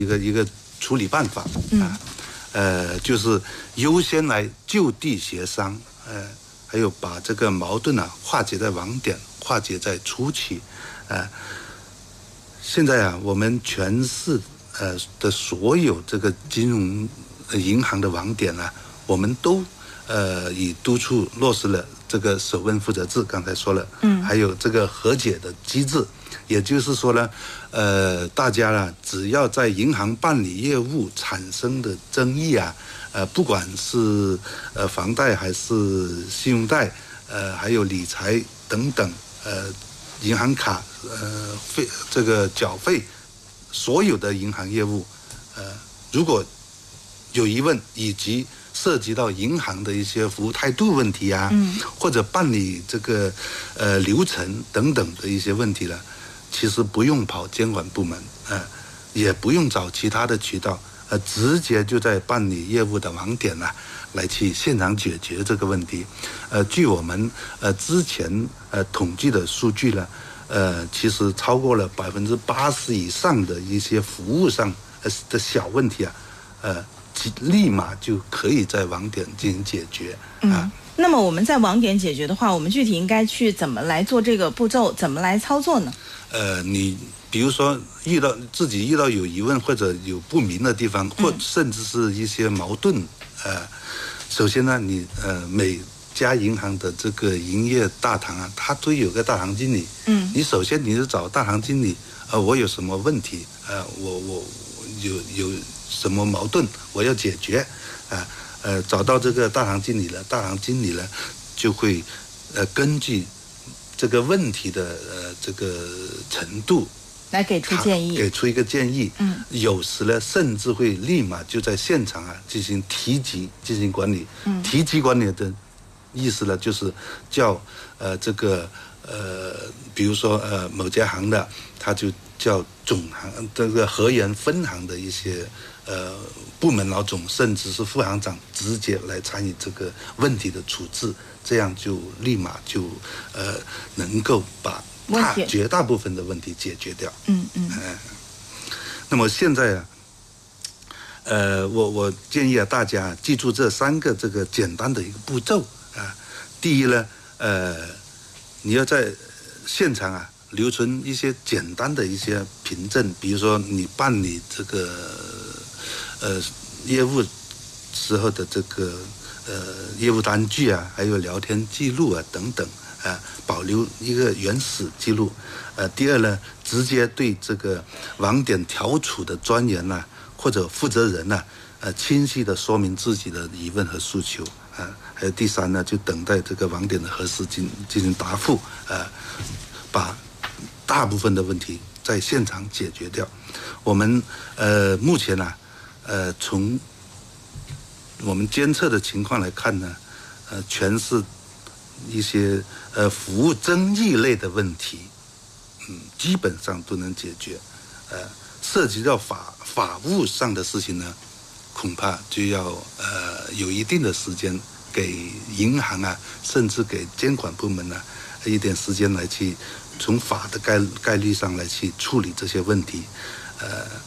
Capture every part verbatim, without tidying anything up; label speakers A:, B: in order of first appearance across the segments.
A: 一个一个处理办法啊，呃，就是优先来就地协商，呃，还有把这个矛盾啊化解在网点，化解在初期，呃，现在啊，我们全市呃的所有这个金融银行的网点啊，我们都呃以督促落实了这个首问负责制，刚才说了，嗯，还有这个和解的机制。也就是说呢，呃，大家呢，只要在银行办理业务产生的争议啊，呃，不管是呃房贷还是信用贷，呃，还有理财等等，呃，银行卡呃费这个缴费，所有的银行业务，呃，如果有疑问以及涉及到银行的一些服务态度问题啊，嗯，或者办理这个呃流程等等的一些问题了。其实不用跑监管部门，呃，也不用找其他的渠道，呃，直接就在办理业务的网点呢、啊，来去现场解决这个问题。呃，据我们呃之前呃统计的数据呢，呃，其实超过了百分之八十以上的一些服务上呃的小问题啊，呃，立马就可以在网点进行解决啊。
B: 嗯，那么我们在网点解决的话，我们具体应该去怎么来做这个步骤，怎么来操作呢？
A: 呃，你比如说遇到自己遇到有疑问或者有不明的地方，或甚至是一些矛盾，呃，首先呢，你呃每家银行的这个营业大堂啊，它都有个大堂经理，嗯，你首先你是找大堂经理，呃，我有什么问题，呃，我我有有什么矛盾，我要解决，啊、呃，呃，找到这个大堂经理了，大堂经理呢就会呃根据这个问题的呃这个程度
B: 来给出建议，
A: 给出一个建议。嗯，有时呢甚至会立马就在现场啊进行提级进行管理。嗯，提级管理的意思呢就是叫呃这个呃比如说呃某家行的，他就叫总行这个河源分行的一些呃部门老总甚至是副行长直接来参与这个问题的处置。这样就立马就呃能够把大绝大部分的问题解决掉。嗯嗯。呃、那么现在啊，呃，我我建议啊大家记住这三个这个简单的一个步骤啊。第一呢，呃，你要在现场啊留存一些简单的一些凭证，比如说你办理这个呃业务时候的这个。呃，业务单据啊，还有聊天记录啊等等啊，保留一个原始记录。呃，第二呢，直接对这个网点调处的专员呐、啊、或者负责人呐、啊，呃，清晰的说明自己的疑问和诉求啊。还有第三呢，就等待这个网点的核实进进行答复啊，把大部分的问题在现场解决掉。我们呃目前呢、啊，呃从我们监测的情况来看呢，呃，全是一些呃服务争议类的问题，嗯，基本上都能解决。呃，涉及到法法务上的事情呢，恐怕就要呃有一定的时间给银行啊，甚至给监管部门呢、啊、一点时间来去从法的概概率上来去处理这些问题，呃，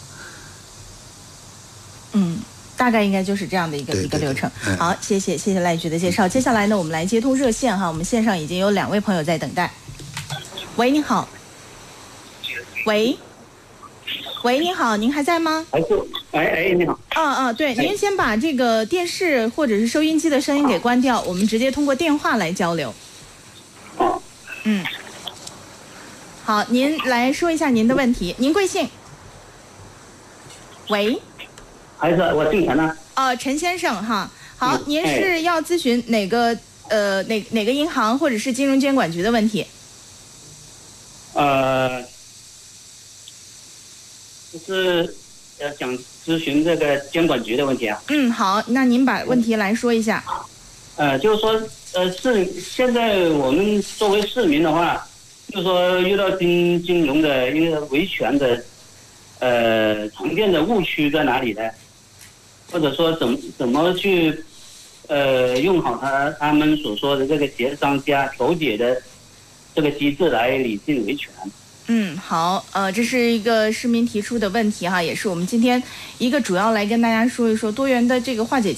B: 嗯。大概应该就是这样的一个一个流程。好，谢谢谢谢赖局的介绍。接下来呢，我们来接通热线哈，我们线上已经有两位朋友在等待。喂，你好。喂，喂，你好，您还在吗？
C: 还是，哎哎，你好。
B: 嗯嗯，对，您先把这个电视或者是收音机的声音给关掉，我们直接通过电话来交流。嗯。好，您来说一下您的问题。您贵姓？喂。
C: 还是我姓陈呢？
B: 呃，陈先生哈，好，您是要咨询哪个呃哪哪个银行或者是金融监管局的问题？
C: 呃，就是呃想咨询这个监管局的问题啊。
B: 嗯，好，那您把问题来说一下。
C: 呃，就是说呃市现在我们作为市民的话，就是说遇到金金融的一个维权的呃常见的误区在哪里呢？或者说怎么怎么去，呃，用好他他们所说的这个协商加调解的这个机制来理性维权。
B: 嗯，好，呃，这是一个市民提出的问题哈，也是我们今天一个主要来跟大家说一说多元的这个化解